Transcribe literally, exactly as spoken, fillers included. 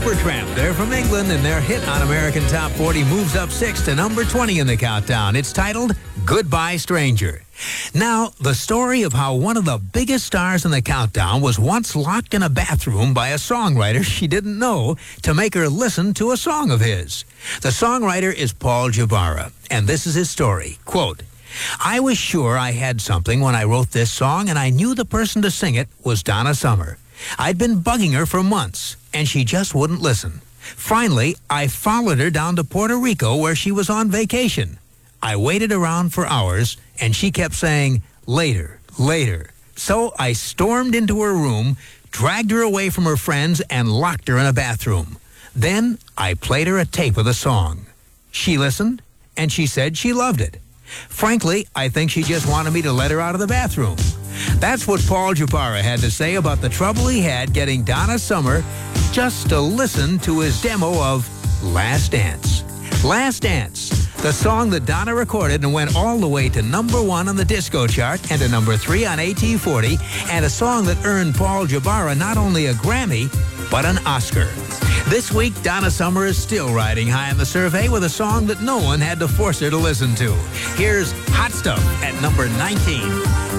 Supertramp. They're from England, and their hit on American Top forty moves up six to number twenty in the countdown. It's titled Goodbye Stranger. Now, the story of how one of the biggest stars in the countdown was once locked in a bathroom by a songwriter she didn't know to make her listen to a song of his. The songwriter is Paul Jabara, and this is his story. Quote, I was sure I had something when I wrote this song, and I knew the person to sing it was Donna Summer. I'd been bugging her for months, and she just wouldn't listen. Finally, I followed her down to Puerto Rico where she was on vacation. I waited around for hours, and she kept saying, later, later. So I stormed into her room, dragged her away from her friends, and locked her in a bathroom. Then I played her a tape of the song. She listened, and she said she loved it. Frankly, I think she just wanted me to let her out of the bathroom. That's what Paul Jabara had to say about the trouble he had getting Donna Summer just to listen to his demo of Last Dance. Last Dance, the song that Donna recorded and went all the way to number one on the disco chart and to number three on A T forty, and a song that earned Paul Jabara not only a Grammy, but an Oscar. This week, Donna Summer is still riding high in the survey with a song that no one had to force her to listen to. Here's Hot Stuff at number nineteen.